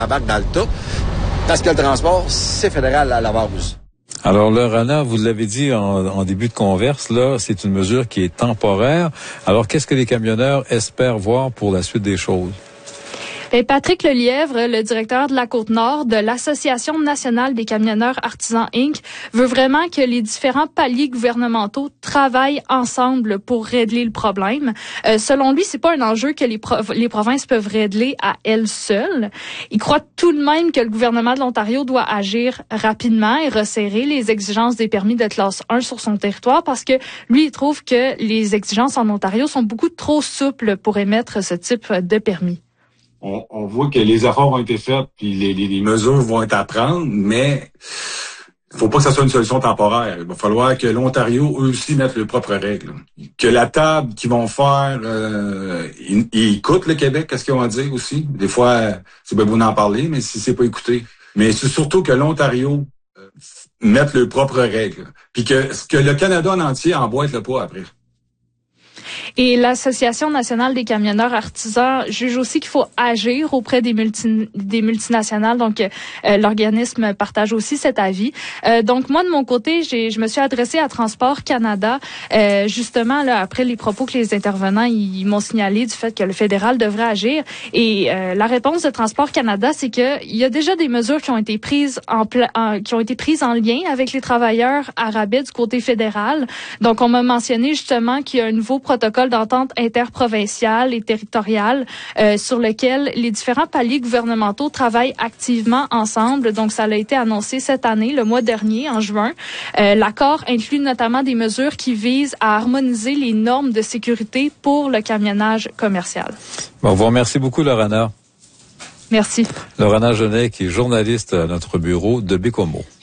embarque dans le tas. Parce que le transport, c'est fédéral à la base. Alors, Lorana, vous l'avez dit en début de converse, là, c'est une mesure qui est temporaire. Alors, qu'est-ce que les camionneurs espèrent voir pour la suite des choses? Et Patrick Lelièvre, le directeur de la Côte-Nord de l'Association nationale des camionneurs artisans Inc., veut vraiment que les différents paliers gouvernementaux travaillent ensemble pour régler le problème. Selon lui, c'est pas un enjeu que les provinces peuvent régler à elles seules. Il croit tout de même que le gouvernement de l'Ontario doit agir rapidement et resserrer les exigences des permis de classe 1 sur son territoire parce que lui, il trouve que les exigences en Ontario sont beaucoup trop souples pour émettre ce type de permis. On voit que les efforts ont été faits, puis les mesures vont être à prendre, mais il faut pas que ça soit une solution temporaire. Il va falloir que l'Ontario, eux aussi, mette leurs propres règles. Que la table qu'ils vont faire, ils écoutent le Québec, qu'est-ce qu'ils vont dire aussi. Des fois, c'est bien beau d'en parler, mais si c'est pas écouté. Mais c'est surtout que l'Ontario mette leurs propres règles. Puis que le Canada en entier emboîte le pas après. Et l'Association nationale des camionneurs artisans juge aussi qu'il faut agir auprès des multinationales. Donc, l'organisme partage aussi cet avis. Donc, moi, de mon côté, je me suis adressée à Transport Canada, justement, là, après les propos que les intervenants ils m'ont signalé du fait que le fédéral devrait agir. Et la réponse de Transport Canada, c'est que il y a déjà des mesures qui ont été prises en lien avec les travailleurs à rabais du côté fédéral. Donc, on m'a mentionné justement qu'il y a un nouveau protocole d'entente interprovinciale et territoriale sur lequel les différents paliers gouvernementaux travaillent activement ensemble. Donc, ça a été annoncé cette année, le mois dernier, en juin. L'accord inclut notamment des mesures qui visent à harmoniser les normes de sécurité pour le camionnage commercial. Bon, vous remercie beaucoup, Lorana. Merci. Lorana Genet, qui est journaliste à notre bureau de Bécomo.